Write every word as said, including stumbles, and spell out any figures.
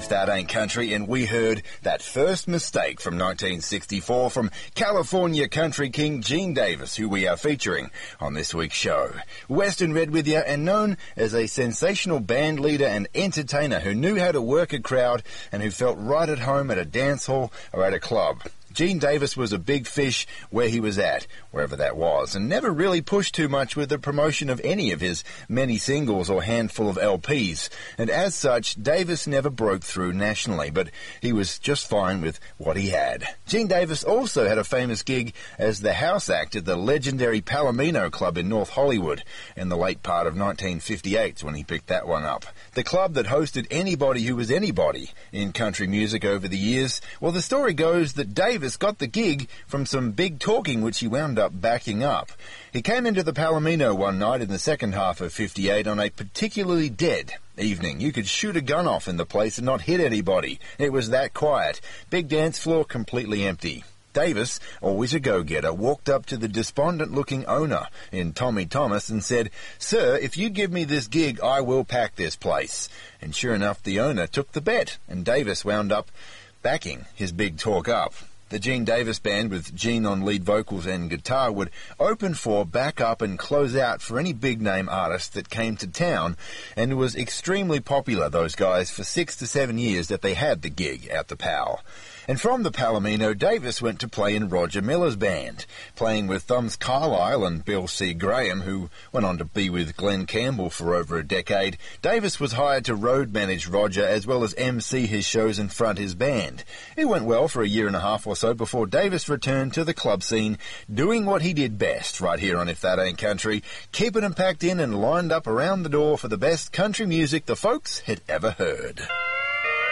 If That Ain't Country, and we heard That First Mistake from nineteen sixty-four from California country king Gene Davis, who we are featuring on this week's show. Western Red with you, and known as a sensational band leader and entertainer who knew how to work a crowd and who felt right at home at a dance hall or at a club. Gene Davis was a big fish where he was at, wherever that was, and never really pushed too much with the promotion of any of his many singles or handful of L Ps. And as such, Davis never broke through nationally, but he was just fine with what he had. Gene Davis also had a famous gig as the house act at the legendary Palomino Club in North Hollywood in the late part of nineteen fifty-eight when he picked that one up. The club that hosted anybody who was anybody in country music over the years. Well, the story goes that Davis got the gig from some big talking which he wound up backing up. He came into the Palomino one night in the second half of fifty-eight on a particularly dead evening. You could shoot a gun off in the place and not hit anybody. It was that quiet. Big dance floor completely empty. Davis, always a go-getter, walked up to the despondent-looking owner in Tommy Thomas and said, "Sir, if you give me this gig, I will pack this place." And sure enough, the owner took the bet, and Davis wound up backing his big talk up. The Gene Davis Band, with Gene on lead vocals and guitar, would open for, back up and close out for any big-name artist that came to town, and it was extremely popular, those guys, for six to seven years that they had the gig at the Pal. And from the Palomino, Davis went to play in Roger Miller's band, playing with Thumbs Carlyle and Bill C. Graham, who went on to be with Glenn Campbell for over a decade. Davis was hired to road manage Roger as well as M C his shows and front his band. It went well for a year and a half or so before Davis returned to the club scene, doing what he did best right here on If That Ain't Country, keeping them packed in and lined up around the door for the best country music the folks had ever heard.